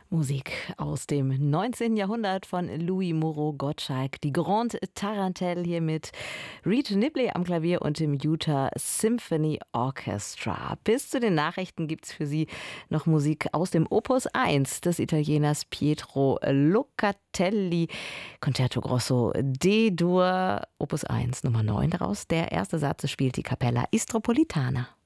Musik aus dem 19. Jahrhundert von Louis Moreau Gottschalk. Die Grande Tarantelle hier mit Reed Nibley am Klavier und dem Utah Symphony Orchestra. Bis zu den Nachrichten gibt es für Sie noch Musik aus dem Opus 1 des Italieners Pietro Locatelli. Concerto Grosso D-Dur, Opus 1, Nummer 9 daraus. Der erste Satz spielt die Capella Istropolitana.